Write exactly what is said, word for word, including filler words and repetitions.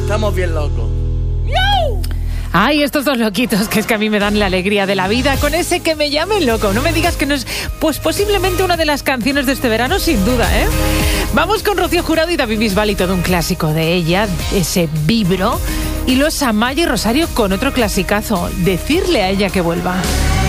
estamos bien locos. Ay, estos dos loquitos, que es que a mí me dan la alegría de la vida, con ese Que me llamen loco. No me digas que no es, pues posiblemente una de las canciones de este verano, sin duda, ¿eh? Vamos con Rocío Jurado y David Bisbal y todo un clásico de ella, ese Vibro. Y los Amaya y Rosario con otro clasicazo, Decirle a ella que vuelva.